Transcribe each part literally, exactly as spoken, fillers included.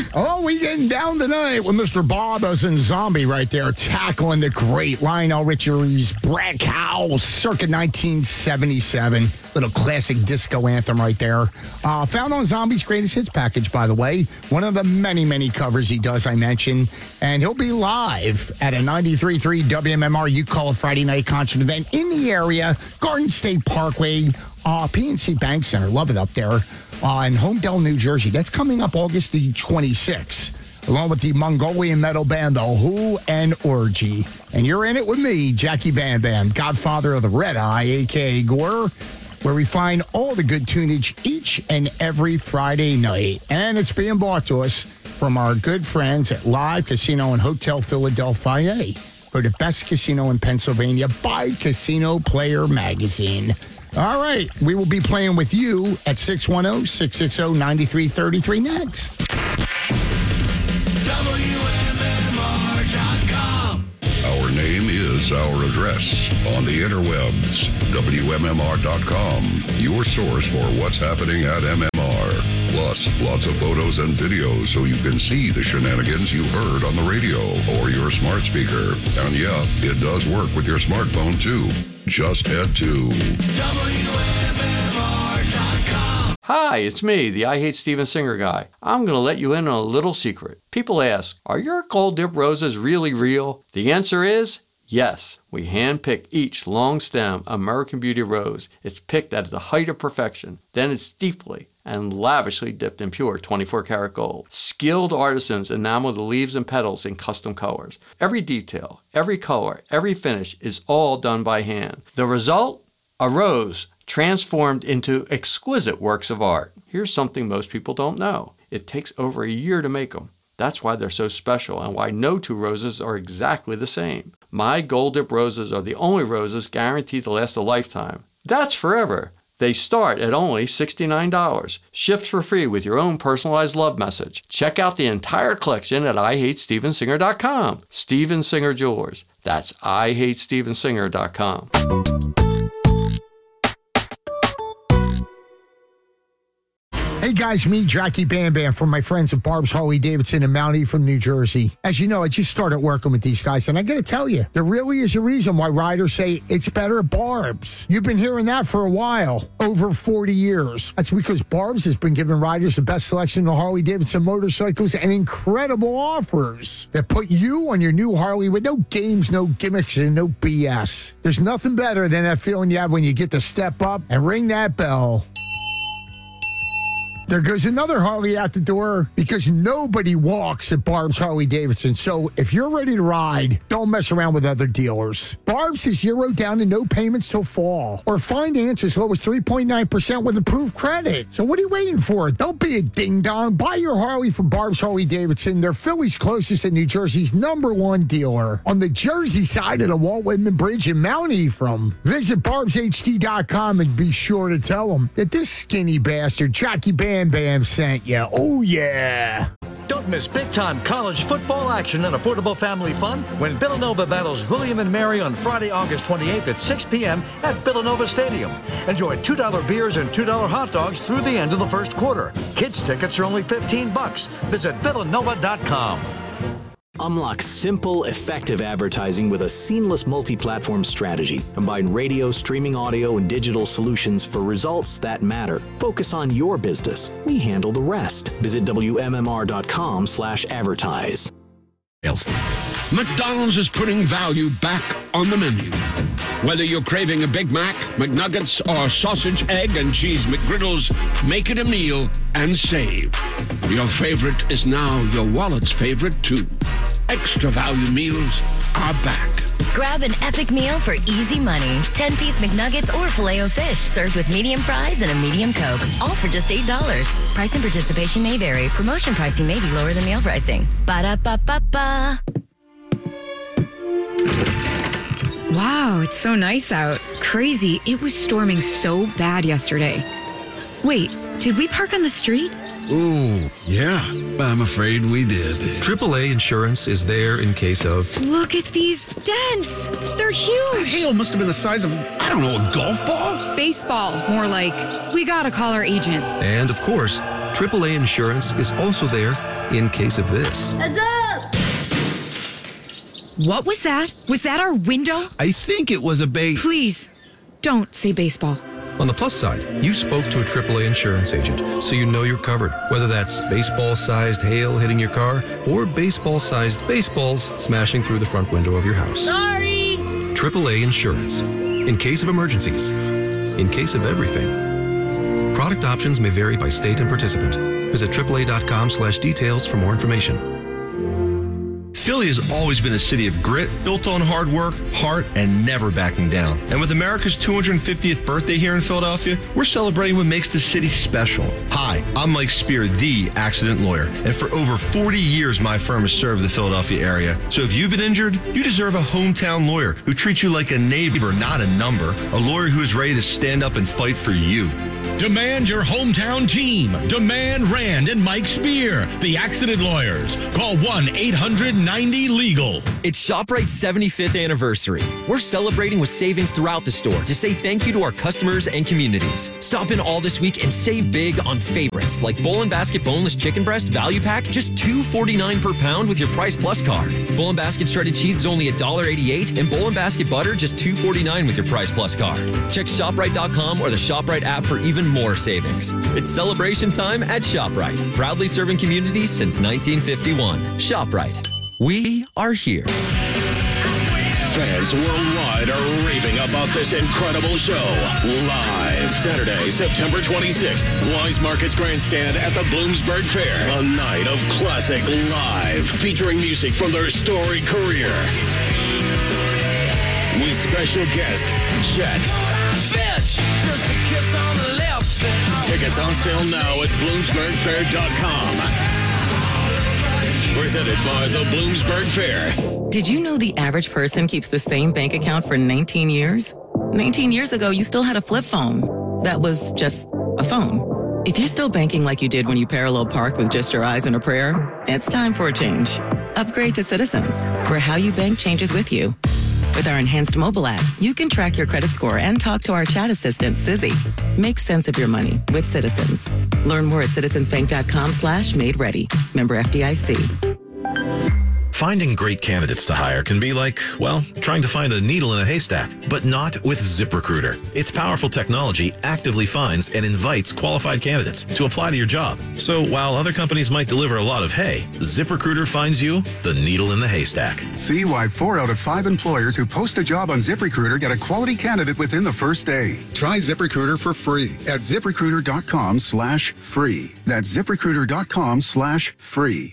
Oh, we getting down tonight with Mister Bob as in Zombie right there, tackling the great Lionel Richie's Brad Cowell, circa nineteen seventy-seven. Little classic disco anthem right there. Uh, found on Zombie's Greatest Hits package, by the way. One of the many, many covers he does, I mentioned. And he'll be live at a ninety-three point three W M M R You Call It Friday night concert event in the area, Garden State Parkway, uh, P N C Bank Center. Love it up there. Uh, in Homedale, New Jersey. That's coming up August the twenty-sixth, along with the Mongolian metal band, The Who and Orgy. And you're in it with me, Jackie Bam Bam, godfather of the Red Eye, a k a. Gore, where we find all the good tunage each and every Friday night. And it's being brought to us from our good friends at Live Casino and Hotel Philadelphia, for the best casino in Pennsylvania by Casino Player Magazine. All right, we will be playing with you at six one zero, six six zero, nine three three three next. W M M R dot com. Our name is our address on the interwebs. W M M R dot com, your source for what's happening at M M R. Plus, lots of photos and videos so you can see the shenanigans you heard on the radio or your smart speaker. And yeah, it does work with your smartphone too. Just head to W M M R dot com. Hi, it's me, the I Hate Steven Singer guy. I'm going to let you in on a little secret. People ask, are your gold dip roses really real? The answer is yes. We hand-pick each long-stem American Beauty rose. It's picked at the height of perfection. Then it's deeply and lavishly dipped in pure twenty-four karat gold. Skilled artisans enamel the leaves and petals in custom colors. Every detail, every color, every finish is all done by hand. The result? A rose transformed into exquisite works of art. Here's something most people don't know. It takes over a year to make them. That's why they're so special and why no two roses are exactly the same. My Gold Dip roses are the only roses guaranteed to last a lifetime. That's forever. They start at only sixty-nine dollars. Ships for free with your own personalized love message. Check out the entire collection at I hate steven singer dot com. Steven Singer Jewelers. That's I hate steven singer dot com. Hey guys, me, Jackie Bam Bam, from my friends at Barb's Harley Davidson and Mount Ephraim, New Jersey. As you know, I just started working with these guys, and I got to tell you, there really is a reason why riders say it's better at Barb's. You've been hearing that for a while, over forty years. That's because Barb's has been giving riders the best selection of Harley Davidson motorcycles and incredible offers that put you on your new Harley with no games, no gimmicks, and no B S. There's nothing better than that feeling you have when you get to step up and ring that bell. There goes another Harley out the door because nobody walks at Barb's Harley Davidson. So if you're ready to ride, don't mess around with other dealers. Barb's is zero down and no payments till fall. Or finance as low as three point nine percent with approved credit. So what are you waiting for? Don't be a ding-dong. Buy your Harley from Barb's Harley Davidson. They're Philly's closest and New Jersey's number one dealer on the Jersey side of the Walt Whitman Bridge in Mount Ephraim. Visit barbs h d dot com and be sure to tell them that this skinny bastard, Jackie Bam Bam, sent you. Oh, yeah. Don't miss big-time college football action and affordable family fun when Villanova battles William and Mary on Friday, August twenty-eighth at six p.m. at Villanova Stadium. Enjoy two dollar beers and two dollar hot dogs through the end of the first quarter. Kids tickets are only fifteen bucks. Visit villanova dot com. Unlock simple, effective advertising with a seamless multi-platform strategy. Combine radio, streaming audio, and digital solutions for results that matter. Focus on your business. We handle the rest. Visit W M M R dot com slash advertise. McDonald's is putting value back on the menu. Whether you're craving a Big Mac, McNuggets, or sausage, egg, and cheese McGriddles, make it a meal and save. Your favorite is now your wallet's favorite, too. Extra value meals are back. Grab an epic meal for easy money. ten-piece McNuggets or Filet-O-Fish served with medium fries and a medium Coke. All for just eight dollars. Price and participation may vary. Promotion pricing may be lower than meal pricing. Ba-da-ba-ba-ba. Wow, it's so nice out. Crazy. It was storming so bad yesterday. Wait, did we park on the street? Ooh, yeah, I'm afraid we did. triple A Insurance is there in case of... Look at these dents! They're huge! That hail must have been the size of, I don't know, a golf ball? Baseball, more like. We gotta call our agent. And, of course, triple A Insurance is also there in case of this. Heads up! What was that? Was that our window? I think it was a base. Please, don't say baseball. On the plus side, you spoke to a triple A insurance agent, so you know you're covered. Whether that's baseball-sized hail hitting your car or baseball-sized baseballs smashing through the front window of your house. Sorry! triple A Insurance. In case of emergencies. In case of everything. Product options may vary by state and participant. Visit triple A dot com slash details for more information. Philly has always been a city of grit, built on hard work, heart, and never backing down. And with America's two hundred fiftieth birthday here in Philadelphia, we're celebrating what makes the city special. Hi, I'm Mike Spear, the accident lawyer. And for over forty years, my firm has served the Philadelphia area. So if you've been injured, you deserve a hometown lawyer who treats you like a neighbor, not a number. A lawyer who is ready to stand up and fight for you. Demand your hometown team. Demand Rand and Mike Spear, the accident lawyers. Call one eight hundred ninety legal. It's ShopRite's seventy-fifth anniversary. We're celebrating with savings throughout the store to say thank you to our customers and communities. Stop in all this week and save big on favorites like Bowl and Basket Boneless Chicken Breast Value Pack, just two forty-nine per pound with your Price Plus card. Bowl and Basket Shredded Cheese is only one eighty-eight, and Bowl and Basket Butter just two forty-nine with your Price Plus card. Check ShopRite dot com or the ShopRite app for even more savings. It's celebration time at ShopRite. Proudly serving communities since nineteen fifty-one. ShopRite. We are here. Fans worldwide are raving about this incredible show. Live Saturday, September twenty-sixth, Wise Markets Grandstand at the Bloomsburg Fair. A night of classic live, featuring music from their storied career. With special guest, Jet. Tickets on sale now at bloomsburg fair dot com. Presented by the Bloomsburg Fair. Did you know the average person keeps the same bank account for nineteen years? nineteen years ago, you still had a flip phone. That was just a phone. If you're still banking like you did when you parallel parked with just your eyes and a prayer, it's time for a change. Upgrade to Citizens, where how you bank changes with you. With our enhanced mobile app, you can track your credit score and talk to our chat assistant, Sizzy. Make sense of your money with Citizens. Learn more at citizensbank.com slash made ready. Member F D I C. Finding great candidates to hire can be like, well, trying to find a needle in a haystack, but not with ZipRecruiter. Its powerful technology actively finds and invites qualified candidates to apply to your job. So while other companies might deliver a lot of hay, ZipRecruiter finds you the needle in the haystack. See why four out of five employers who post a job on ZipRecruiter get a quality candidate within the first day. Try ZipRecruiter for free at ZipRecruiter.com slash free. That's ZipRecruiter.com slash free.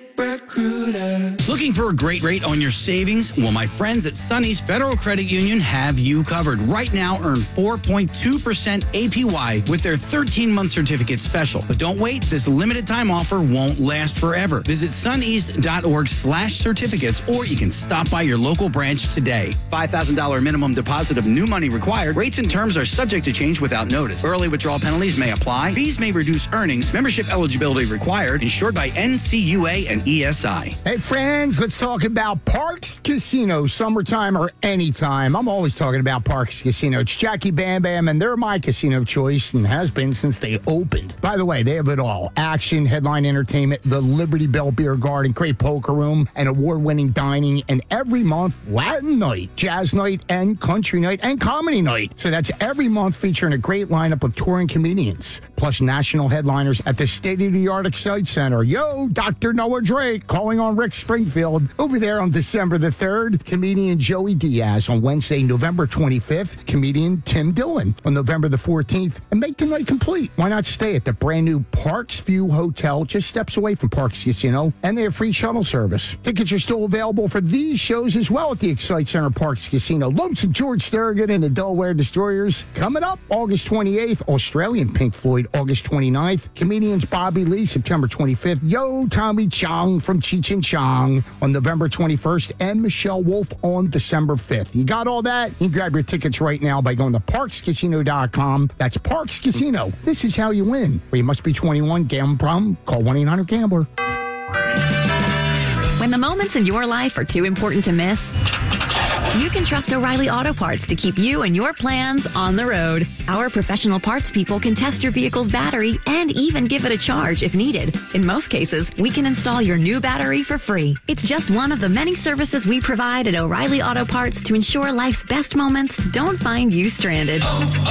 ZipRecruiter. Looking for a great rate on your savings? Well, my friends at Sonny's Federal Credit Union have you covered. Right now, earn four point two percent A P Y with their thirteen-month certificate special. But don't wait. This limited-time offer won't last forever. Visit suneast.org slash certificates, or you can stop by your local branch today. five thousand dollars minimum deposit of new money required. Rates and terms are subject to change without notice. Early withdrawal penalties may apply. Fees may reduce earnings. Membership eligibility required. Insured by N C U A and E S I. Hey, friends, let's talk about Parx Casino, summertime or anytime. I'm always talking about Parx Casino. It's Jackie Bam Bam, and they're my casino of choice and has been since they opened. By the way, they have it all. Action, headline entertainment, the Liberty Bell Beer Garden, great poker room, and award-winning dining, and every month, Latin night, jazz night, and country night, and comedy night. So that's every month featuring a great lineup of touring comedians, plus national headliners at the state-of-the-art Excite Center. Yo, Doctor Noah Drake calling on Rick Springfield over there on December the third. Comedian Joey Diaz on Wednesday, November twenty-fifth. Comedian Tim Dillon on November the fourteenth. And make the night complete. Why not stay at the brand new Parks View Hotel, just steps away from Parx Casino, and they have free shuttle service. Tickets are still available for these shows as well at the Excite Center Parx Casino. Lonesome George Thorogood and the Delaware Destroyers. Coming up August twenty-eighth, Australian Pink Floyd August twenty-ninth. Comedians Bobby Lee September twenty-fifth. Yo, Tommy Chong from Cheech and Chong on November twenty-first, and Michelle Wolf on December fifth. You got all that? You can grab your tickets right now by going to parx casino dot com. That's Parx Casino. This is how you win. Well, you must be twenty-one. Gambling problem? Call one eight hundred gambler. When the moments in your life are too important to miss, You can trust O'Reilly Auto Parts to keep you and your plans on the road. Our professional parts people can test your vehicle's battery and even give it a charge if needed. In most cases, we can install your new battery for free. It's just one of the many services we provide at O'Reilly Auto Parts to ensure life's best moments don't find you stranded.